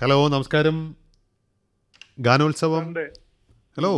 Hello, നമസ്കാരം. ഗാനോത്സവം. Hello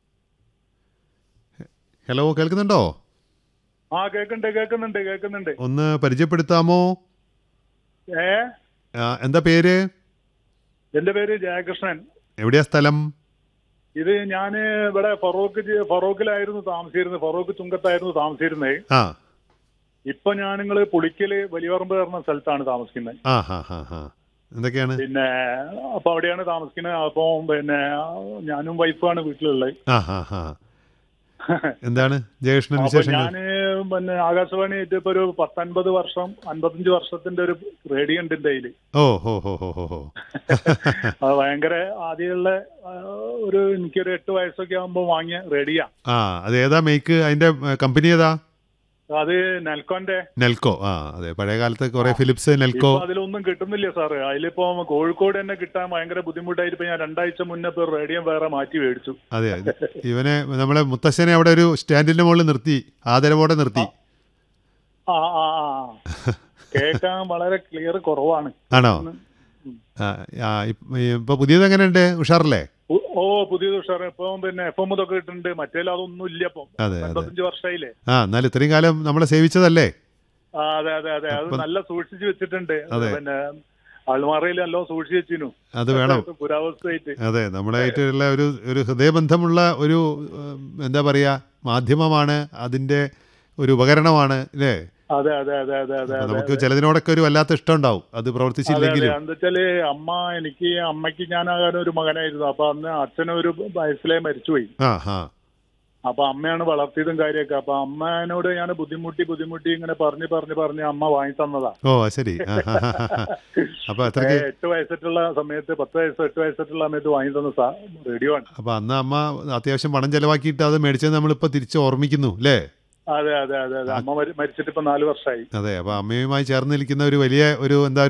hello കേൾക്കുന്നുണ്ടോ? കേൾക്കുന്നുണ്ട്. ഒന്ന് പരിചയപ്പെടുത്താമോ? ഏ എന്താ പേര്? എന്റെ പേര് ജയകൃഷ്ണൻ. എവിടെയാ സ്ഥലം? ഇത് ഞാന് ഇവിടെ ഫറോക്കിലായിരുന്നു താമസിച്ചിരുന്നത്. ഫറോക്ക് ചുങ്കത്തായിരുന്നു താമസിച്ചിരുന്നത്. ആ ഇപ്പൊ ഞാനിങ്ങള് പുളിക്കല് വലിയപറമ്പ് പറഞ്ഞ സ്ഥലത്താണ് താമസിക്കുന്നത്. ആ ഹാ ഹാ ഹാ എന്തൊക്കെയാണ്? പിന്നെ അപ്പൊ അവിടെയാണ് താമസിക്കുന്നത്. അപ്പൊ പിന്നെ ഞാനും വൈഫാണ് വീട്ടിലുള്ളത്. ആ ഹാ ഹാ എന്താണ് ജയകൃഷ്ണൻ അപ്പൊ വിശേഷങ്ങൾ? ഞാന് പിന്നെ ആകാശവാണി ഇപ്പൊ ഒരു 50 വർഷം 55 വർഷത്തിന്റെ ഒരു റേഡിയോ ഉണ്ട് എന്റെ കയ്യില്. ഓ ഹോ ഹോ ഹോ ഹോ ഹോ അത് ഭയങ്കര ആദ്യമുള്ള ഒരു എനിക്കൊരു 8 വയസ്സൊക്കെ ആകുമ്പോൾ വാങ്ങിയ റേഡിയോ. ആ അത് ഏതാ മേക്ക്? അതിന്റെ കമ്പനി ഏതാ? അത് നെൽക്കോന്റെ. നെൽക്കോ. ആ അതെ, പഴയ കാലത്ത് കുറെ ഫിലിപ്സ്, നെൽക്കോ. അതിലൊന്നും കിട്ടുന്നില്ല സാറ്. അതിലിപ്പോ കോഴിക്കോട് തന്നെ കിട്ടാൻ ഭയങ്കര ബുദ്ധിമുട്ടായിട്ട് ഞാൻ 2 ആഴ്ച മുന്നേ ഇപ്പൊ റേഡിയോ വേറെ മാറ്റി മേടിച്ചു. അതെ, ഇവനെ നമ്മളെ മുത്തശ്ശനെ അവിടെ ഒരു സ്റ്റാൻഡിന്റെ മുകളിൽ നിർത്തി, ആദരവോടെ നിർത്തി. ആ ആ ആ കേൾക്കാൻ വളരെ ക്ലിയർ കുറവാണ്. ആണോ? ഇപ്പൊ പുതിയത് എങ്ങനെയുണ്ട്? ഉഷാറല്ലേ? പുതിയത് ഉഷാറ്. ഇപ്പൊ പിന്നെ FM ഇതൊക്കെ കിട്ടുന്നുണ്ട്. മറ്റേലും അതൊന്നും ഇല്ല. ഇപ്പം 55 വർഷമായില്ലേ. എന്നാലും ഇത്രയും കാലം നമ്മളെ സേവിച്ചതല്ലേ? അതെ അത് നല്ല സൂക്ഷിച്ചു വെച്ചിട്ടുണ്ട്. പിന്നെ അൾമാറയിൽ എല്ലാം സൂക്ഷിച്ചു വെച്ചിരുന്നു. അത് വേണം, പുരാവസ്ഥയായിട്ട്. അതെ, നമ്മളായിട്ടുള്ള ഒരു ഹൃദയബന്ധമുള്ള ഒരു എന്താ പറയാ മാധ്യമമാണ്, അതിന്റെ ഒരു ഉപകരണമാണ് അല്ലേ? അതെ നമുക്ക് ചിലതിനോടൊക്കെ ഒരു വല്ലാത്ത ഇഷ്ടം ഉണ്ടാവും, അത് പ്രവർത്തിച്ചില്ലെങ്കിലും. എന്താ വെച്ചാല് അമ്മയ്ക്ക് ഞാനാകാൻ ഒരു മകനായിരുന്നു. അപ്പൊ അന്ന് അച്ഛനൊരു വയസ്സിലെ മരിച്ചുപോയി. അപ്പൊ അമ്മയാണ് വളർത്തിയതും കാര്യമൊക്കെ. അപ്പൊ അമ്മേനോട് ഞാൻ ബുദ്ധിമുട്ടി ഇങ്ങനെ പറഞ്ഞ് അമ്മ വാങ്ങി തന്നതാ. ഓ ശരി. അപ്പൊ 8 വയസ്സായിട്ടുള്ള സമയത്ത് 8 വയസ്സായിട്ടുള്ള സമയത്ത് വാങ്ങി തന്ന റേഡിയോ ആണ്. അപ്പൊ അന്ന് അമ്മ അത്യാവശ്യം പണം ചെലവാക്കിയിട്ട് അത് മേടിച്ചത് നമ്മളിപ്പോ തിരിച്ച് ഓർമ്മിക്കുന്നു അല്ലേ? അതെ അമ്മ മരിച്ചിട്ട് ഇപ്പൊ 4 വർഷമായി. അതെ, അപ്പൊ അമ്മയുമായി ചേർന്ന് നിൽക്കുന്ന ഒരു വലിയ ഒരു എന്താ